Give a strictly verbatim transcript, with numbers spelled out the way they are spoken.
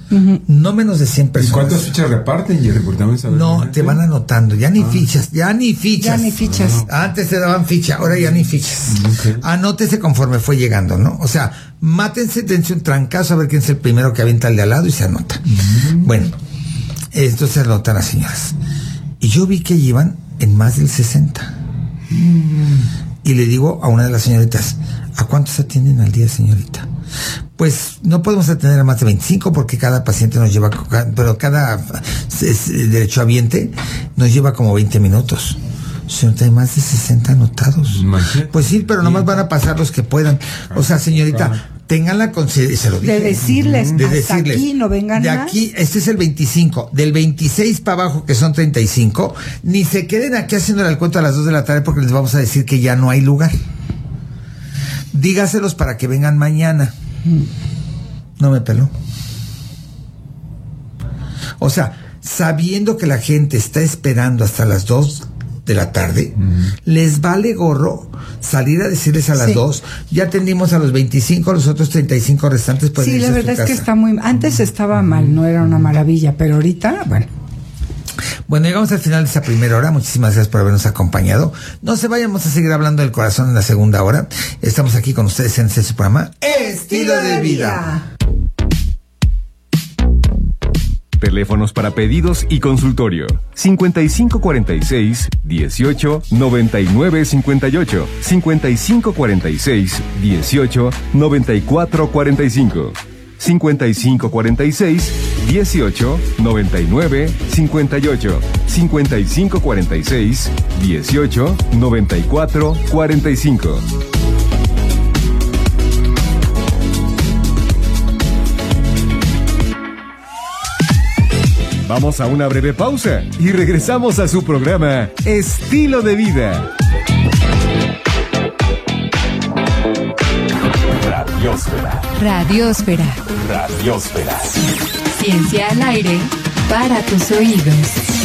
Uh-huh. No menos de cien personas. ¿Y cuántas fichas reparten, Jerry? No, te van anotando, ya ni ah. fichas, ya ni fichas. Ya ni fichas. Ah. Antes te daban ficha, ahora ya ni fichas. Okay. Anótese conforme fue llegando, ¿no? O sea, mátense, dense un trancazo a ver quién es el primero que avienta el de al lado y se anota. Uh-huh. Bueno, esto se anotan las señoras. Y yo vi que iban en más del sesenta. Uh-huh. Y le digo a una de las señoritas, ¿a cuántos atienden al día, señorita? Pues no podemos atender a más de veinticinco porque cada paciente nos lleva, pero cada derechohabiente nos lleva como veinte minutos. Señorita, hay más de sesenta anotados. Imagínate. Pues sí, pero nomás van a pasar los que puedan. O sea, señorita, tengan la consideración, se lo dije. De decirles, de hasta decirles, aquí no vengan de más. aquí, este es el veinticinco, del veintiséis para abajo, que son treinta y cinco, ni se queden aquí haciéndole el cuento a las dos de la tarde porque les vamos a decir que ya no hay lugar. Dígaselos para que vengan mañana. No me peló. O sea, sabiendo que la gente está esperando hasta las dos de la tarde, uh-huh. les vale gorro salir a decirles a las sí. dos, ya atendimos a los veinticinco, los otros treinta y cinco restantes pueden sí, irse la verdad a su es casa. Que está muy, antes estaba mal, no era una maravilla, pero ahorita, bueno. Bueno, llegamos al final de esta primera hora. Muchísimas gracias por habernos acompañado. No se vayamos a seguir hablando del corazón en la segunda hora. Estamos aquí con ustedes en este programa Estilo de Vida. Teléfonos para pedidos y consultorio: cincuenta y cinco cuarenta y seis, dieciocho, noventa y nueve cincuenta y ocho, cincuenta y cinco cuarenta y seis, dieciocho, noventa y cuatro cuarenta y cinco, cincuenta y cinco cuarenta y seis, dieciocho, noventa y nueve cincuenta y ocho, cincuenta y cinco cuarenta y seis, dieciocho, noventa y cuatro cuarenta y cinco. Vamos a una breve pausa y regresamos a su programa Estilo de Vida. Radiósfera. Radiósfera. Radiósfera. Ciencia al aire para tus oídos.